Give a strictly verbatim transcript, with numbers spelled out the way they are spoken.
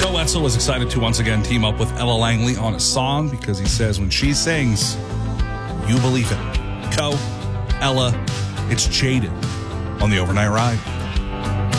Joe Wetzel is excited to once again team up with Ella Langley on a song because he says when she sings, you believe it. Co, Ella, it's Jaded on the Overnight Ride.